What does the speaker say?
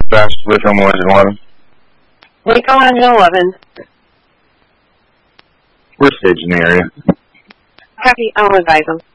dispatch to Waco 111. Waco 111. We're staged in the area. Copy, I'll advise them.